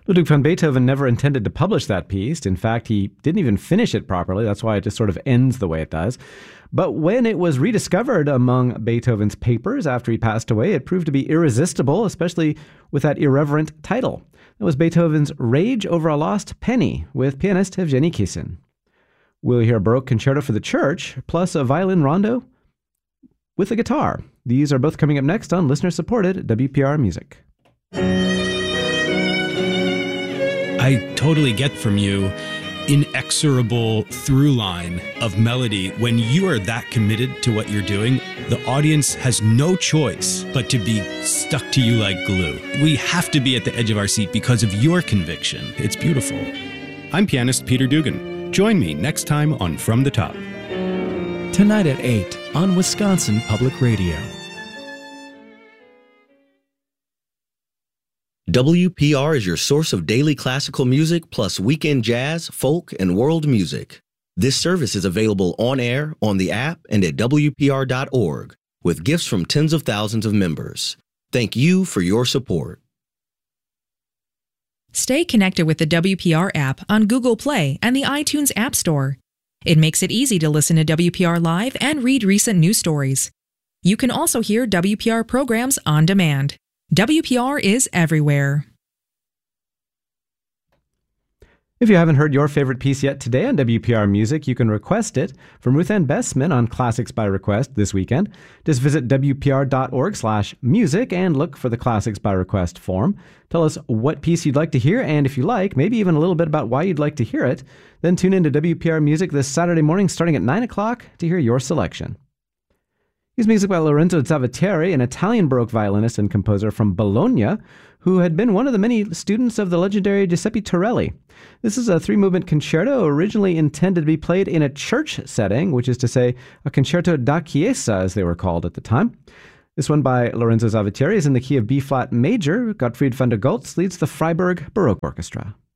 Ludwig van Beethoven never intended to publish that piece. In fact, he didn't even finish it properly. That's why it just sort of ends the way it does. But when it was rediscovered among Beethoven's papers after he passed away, it proved to be irresistible, especially with that irreverent title. That was Beethoven's Rage Over a Lost Penny with pianist Evgeny Kissin. We'll hear a Baroque concerto for the church, plus a violin rondo with a guitar. These are both coming up next on listener-supported WPR Music. I totally get from you inexorable through line of melody. When you are that committed to what you're doing, the audience has no choice but to be stuck to you like glue. We have to be at the edge of our seat because of your conviction. It's beautiful. I'm pianist Peter Dugan. Join me next time on From the Top. Tonight at 8 on Wisconsin Public Radio. WPR is your source of daily classical music plus weekend jazz, folk, and world music. This service is available on air, on the app, and at WPR.org, with gifts from tens of thousands of members. Thank you for your support. Stay connected with the WPR app on Google Play and the iTunes App Store. It makes it easy to listen to WPR Live and read recent news stories. You can also hear WPR programs on demand. WPR is everywhere. If you haven't heard your favorite piece yet today on WPR Music, you can request it from Ruth Ann Bessman on Classics by Request this weekend. Just visit WPR.org/music and look for the Classics by Request form. Tell us what piece you'd like to hear, and if you like, maybe even a little bit about why you'd like to hear it. Then tune in to WPR Music this Saturday morning starting at 9 o'clock to hear your selection. Here's music by Lorenzo Zavatieri, an Italian Baroque violinist and composer from Bologna, who had been one of the many students of the legendary Giuseppe Torelli. This is a three-movement concerto originally intended to be played in a church setting, which is to say, a concerto da chiesa, as they were called at the time. This one by Lorenzo Zavatieri is in the key of B-flat major. Gottfried van der Goltz leads the Freiburg Baroque Orchestra.